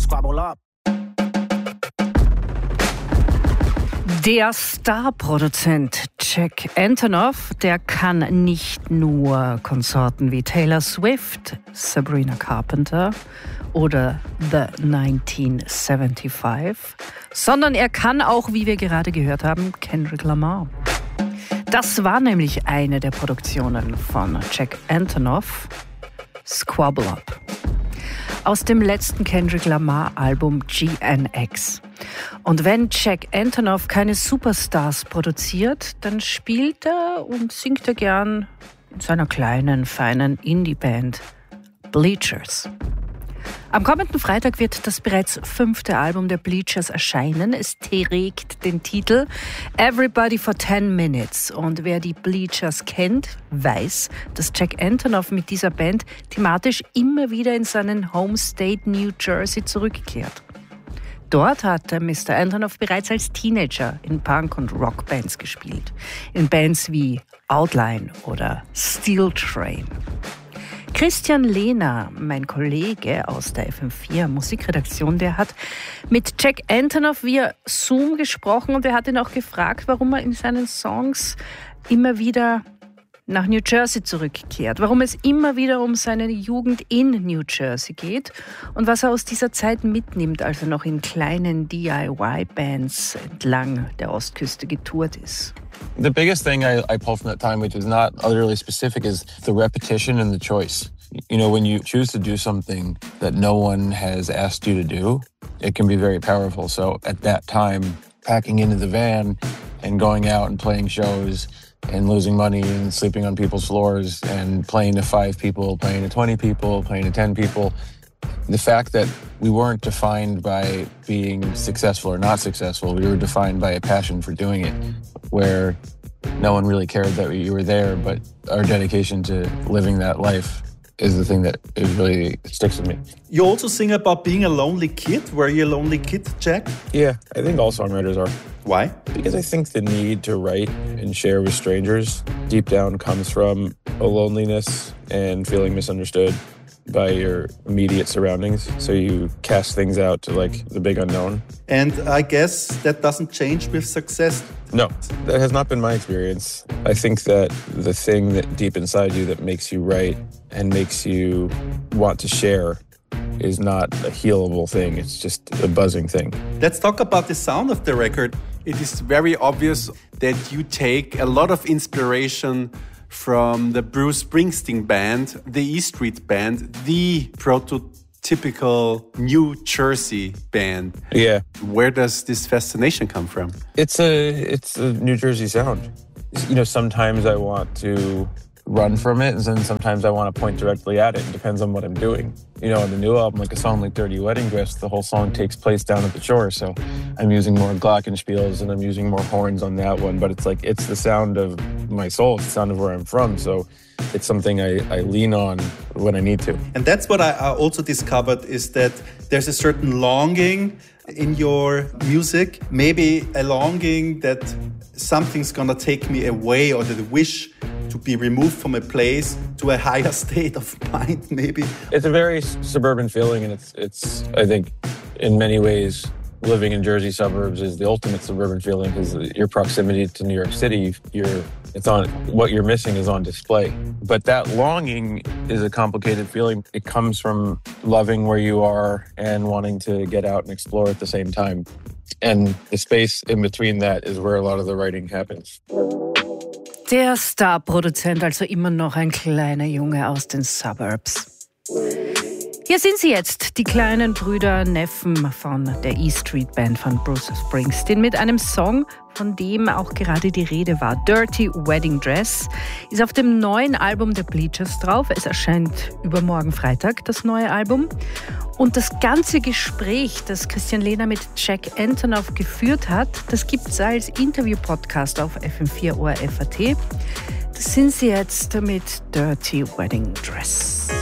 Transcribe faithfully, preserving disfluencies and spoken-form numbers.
squabble up. Der Starproduzent Jack Antonoff, der kann nicht nur Konsorten wie Taylor Swift, Sabrina Carpenter oder The nineteen seventy-five, sondern er kann auch, wie wir gerade gehört haben, Kendrick Lamar. Das war nämlich eine der Produktionen von Jack Antonoff, Squabble Up, aus dem letzten Kendrick Lamar-Album G N X. Und wenn Jack Antonoff keine Superstars produziert, dann spielt er und singt er gern in seiner kleinen, feinen Indie-Band Bleachers. Am kommenden Freitag wird das bereits fünfte Album der Bleachers erscheinen. Es trägt den Titel Everybody for ten minutes. Und wer die Bleachers kennt, weiß, dass Jack Antonoff mit dieser Band thematisch immer wieder in seinen Home State New Jersey zurückkehrt. Dort hat Mister Antonoff bereits als Teenager in Punk- und Rockbands gespielt. In Bands wie Outline oder Steel Train. Christian Lehner, mein Kollege aus der F M vier Musikredaktion, der hat mit Jack Antonoff via Zoom gesprochen und er hat ihn auch gefragt, warum er in seinen Songs immer wieder nach New Jersey zurückkehrt, warum es immer wieder um seine Jugend in New Jersey geht und was er aus dieser Zeit mitnimmt, als er noch in kleinen D I Y-Bands entlang der Ostküste getourt ist. The biggest thing I, I pull from that time, which is not utterly specific, is the repetition and the choice. You know, when you choose to do something that no one has asked you to do, it can be very powerful. So at that time, packing into the van and going out and playing shows and losing money and sleeping on people's floors and playing to five people, playing to twenty people, playing to ten people. The fact that we weren't defined by being successful or not successful, we were defined by a passion for doing it, where no one really cared that you were there, but our dedication to living that life is the thing that is really sticks with me. You also sing about being a lonely kid. Were you a lonely kid, Jack? Yeah, I think all songwriters are. Why? Because I think the need to write and share with strangers deep down comes from a loneliness and feeling misunderstood by your immediate surroundings. So you cast things out to like the big unknown. And I guess that doesn't change with success. No, that has not been my experience. I think that the thing that deep inside you that makes you write and makes you want to share is not a healable thing. It's just a buzzing thing. Let's talk about the sound of the record. It is very obvious that you take a lot of inspiration from the Bruce Springsteen band, the E Street Band, the prototypical New Jersey band. Yeah. Where does this fascination come from? It's a it's a New Jersey sound. You know, sometimes I want to run from it, and then sometimes I want to point directly at it. It depends on what I'm doing. You know, on the new album, like a song like Dirty Wedding Dress, the whole song takes place down at the shore, so I'm using more glockenspiels and I'm using more horns on that one, but it's like, it's the sound of my soul, it's the sound of where I'm from, so it's something I, I lean on when I need to. And that's what I also discovered, is that there's a certain longing in your music, maybe a longing that something's gonna take me away, or the wish to be removed from a place to a higher state of mind, maybe. It's a very suburban feeling, and it's, it's I think, in many ways, living in Jersey suburbs is the ultimate suburban feeling, because your proximity to New York City, you're, it's on, what you're missing is on display. But that longing is a complicated feeling. It comes from loving where you are and wanting to get out and explore at the same time. And the space in between that is where a lot of the writing happens. Der Starproduzent, also immer noch ein kleiner Junge aus den Suburbs. Hier sind sie jetzt, die kleinen Brüder, Neffen von der E Street Band von Bruce Springsteen mit einem Song, von dem auch gerade die Rede war. Dirty Wedding Dress ist auf dem neuen Album der Bleachers drauf. Es erscheint übermorgen Freitag, das neue Album. Und das ganze Gespräch, das Christian Lehner mit Jack Antonoff geführt hat, das gibt es als Interview-Podcast auf F M vier O R F A T. Das sind sie jetzt mit Dirty Wedding Dress.